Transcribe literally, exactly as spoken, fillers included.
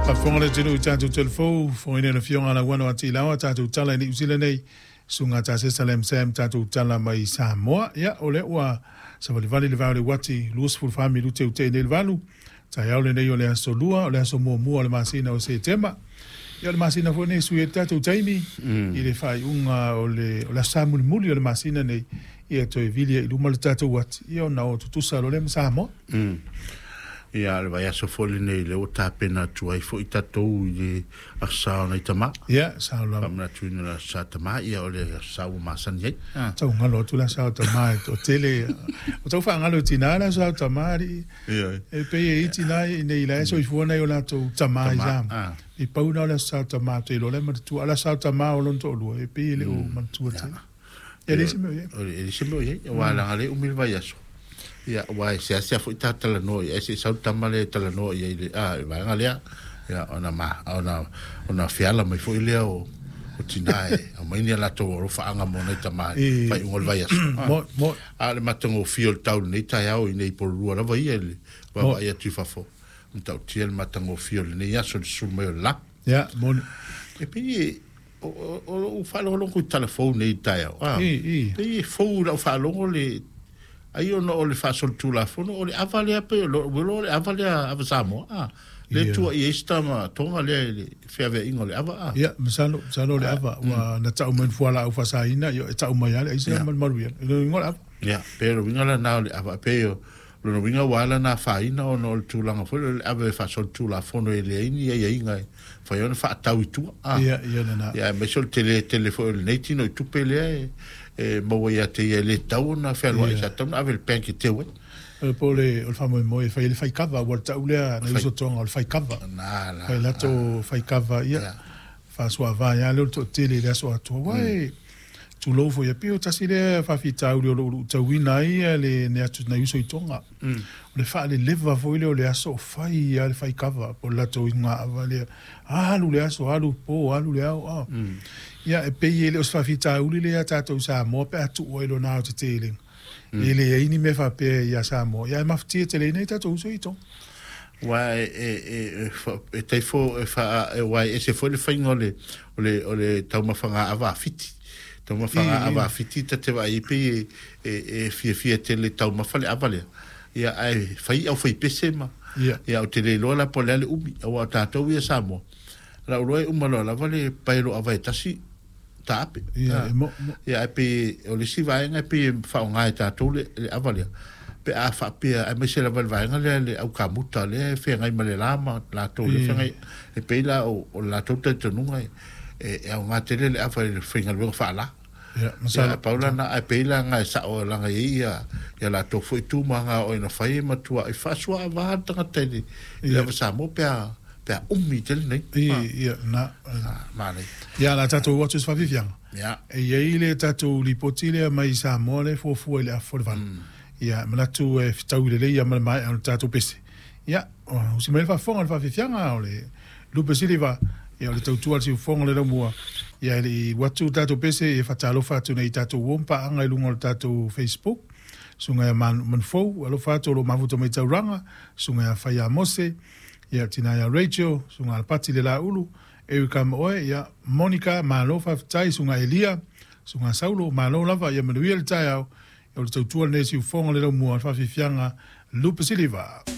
Fonga tenu tatu telefo fonga na fiona na wana ati lawa tatu tala ni usile nei sunga tase salem sem tatu tala mai Samoa ya ole wa savali vale le vale wati lusful family lute ute ne valu ta ya ole nei ole asolua ole asomo mo ole masina o se tema ya ole masina fo ne su tatu taimi ile fai unga ole ole samul muli ole masina nei ia to vilia i lumal tatu wat ia na o tu salo le Samoa ia le vai aso foli nei le o tapena tuai fo i tatou i a sao nei tama. Ia, sao la. Kamna tui na sa tama ia o le sao masan iei. Tau ngalo tu la sao tama o tele. O tau wha ngalo tina la sao tama ri. Ia. E pe e tina i nei la so i fua nei o la tau tama i jam. I pau na o la sao tama te lo le matu ala sao tama o lonto o lua. E pe le o matu te. Ia le simo iei. Ia le simo iei. Wa la ngale umil vai aso. Ya wai sia sia fu ta tala no e se sa tamale tala no ye ah vai ngalia ya ona ma ona ona fiala mai fu ile o o tinai a mai ni la to ro fa anga mo nei tama vai ngol vai mo mo a le matango fiol tau nei tai au nei por rua la vai ele va vai tu fa fo un tau tiel matango fiol nei ya so su mai la ya mo e pi o o fa lo lo ku telefone nei tai au ah e e fo la fa lo le ai ono o le fasol tula fono o le avale pe lo lo le avale ava Samoa ah le tu i esta ma tonga le feve ingole ava ah ya msano msano le ava wa na tau men fuala u fasaina yo tau mai ale isi mal maruia le ingole ava ya pero ingala na le ava pe yo lo winga wala na faina o no tu langa fo le ava fasol tula fono le ini ya inga fa yo fa tau tu ah ya ya na ya me sol tele telefone netino tu pele e mo ia te le tau na fe lo isa tau na vel pen ki te we e pole o famo mo e fai le fai kava o tau le na iso tonga o fai kava na na fai lato fai kava ia fa so va ya le to tele le so to wai tu lo fo ia pio tasi le fa fita o lo tau ina ia le ne atu na iso tonga le fa le leva fo ile o le aso fai ia le fai kava po lato inga avale ah lu le aso alu po alu le ah ia e pe ele os fa fita uli le ata to sa mo pe atu o lo na o te tele ele e ini me fa pe ia sa mo ia ma fti tele nei ta to so ito wa e e e te fo e fa e wa e se fo le fa ngole ole ole tau ma fanga ava fiti tau ma fanga ava fiti ta te va i pe e e fi fi tele tau ma fa le ava le ia ai fai au fai pese ma ia o tele lo la pole le ubi o ta to ia sa mo la roi umalo la vale pailo ava tasi tape ia mo ia pe o le si vai nga pe fa nga ta to le avalia pe a fa pe a me se la vai vai nga le au ka muta le fe nga male lama la to le fe nga e pe la o la to te te nunga e e nga te le ava le fe nga lo fa la ia masala paula na e pe la nga sa o la nga ia ia la to foi tu manga o ina fai ma tu e fa swa va ta te ia sa mo pe pe ummi tel nei ia na male ia la tato watches fa vivian ia e ia le tato li potile mai sa mole fo fo le afo van ia mala tu e tau le ia mal mai al tato pese ia o si me fa fonga fa vivian o le lu pese le va ia le tau tu al si fonga le mo ia le watu tato pese e fa talo fa tu nei tato wompa anga lu ngol tato Facebook sunga man man fo alo fa to lo mafuto mai tau ranga sunga fa ya mose ia tina ya Rachel sunga pati le la ulu e kam oe ia Monica Malofa tai sunga Elia sunga Saulo Malo lava ia Manuel tai au e o tau tua nesi u fonga le mo fa fianga Lupe Silva.